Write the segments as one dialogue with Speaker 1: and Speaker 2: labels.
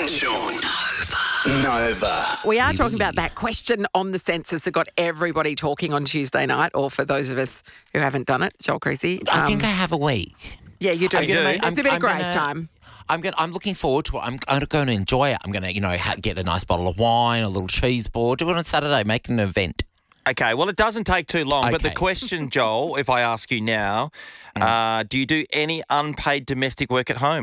Speaker 1: Sean. Nova.
Speaker 2: We are talking about that question on the census that got everybody talking on Tuesday night, or for those of us who haven't done it, Joel Creasy.
Speaker 3: I think I have a week.
Speaker 2: Yeah, you do. It's a bit of
Speaker 3: I'm
Speaker 2: grace
Speaker 3: gonna-
Speaker 2: time.
Speaker 3: I'm looking forward to it. I'm going to enjoy it. I'm going to, get a nice bottle of wine, a little cheese board, do it on Saturday, make an event.
Speaker 4: Okay, well, it doesn't take too long. But the
Speaker 3: Okay.
Speaker 4: question, Joel, if I ask you now, do you do any unpaid domestic work at home?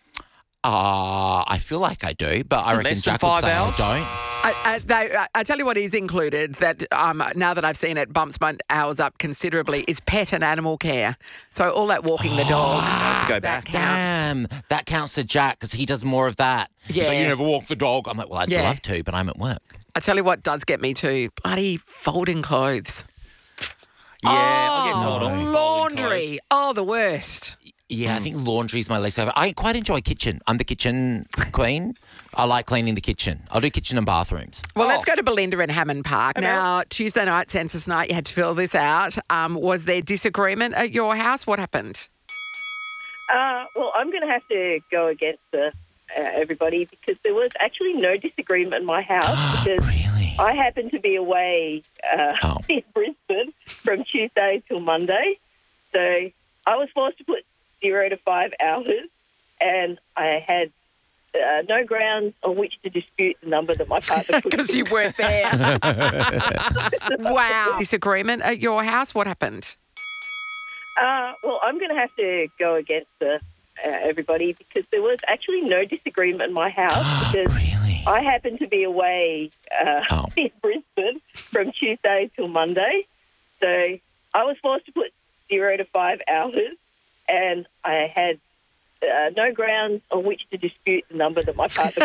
Speaker 3: I feel like I do, but I reckon
Speaker 4: Less than
Speaker 3: Jack would
Speaker 4: 5
Speaker 3: say
Speaker 4: hours?
Speaker 3: I don't.
Speaker 2: I tell you what is included that now that I've seen it bumps my hours up considerably is pet and animal care. So all that walking the dog.
Speaker 4: to go
Speaker 2: that
Speaker 4: back.
Speaker 2: counts.
Speaker 3: Damn, that counts to Jack because he does more of that. He's like,
Speaker 2: Yeah.
Speaker 3: you never walk the dog. I'm like, well, I'd
Speaker 2: Yeah.
Speaker 3: love to, but I'm at work.
Speaker 2: I tell you what does get me too, bloody folding clothes.
Speaker 4: Yeah, I get told off. for folding
Speaker 2: Laundry.
Speaker 4: clothes.
Speaker 2: Oh, the worst.
Speaker 3: Yeah, I think laundry's my least favourite. I quite enjoy kitchen. I'm the kitchen queen. I like cleaning the kitchen. I'll do kitchen and bathrooms.
Speaker 2: Well,
Speaker 4: Oh.
Speaker 2: let's go to Belinda in Hammond Park. Now, Tuesday night, census night, you had to fill this out. Was there disagreement at your house? What happened?
Speaker 5: Well, I'm going to have to go against everybody because there was actually no disagreement in my house because
Speaker 3: Really?
Speaker 5: I happened to be away
Speaker 3: Oh.
Speaker 5: in Brisbane from Tuesday till Monday. So I was forced to put 0 to 5 hours and I had no grounds on which to dispute the number that my partner put.
Speaker 2: Because you weren't there. Wow. Disagreement at your house? What happened?
Speaker 5: Well, I'm going to have to go against everybody because there was actually no disagreement in my house because
Speaker 3: Really?
Speaker 5: I happened to be away
Speaker 3: Oh.
Speaker 5: in Brisbane from Tuesday till Monday. So I was forced to put 0 to 5 hours and I had no grounds on which to dispute the number that my partner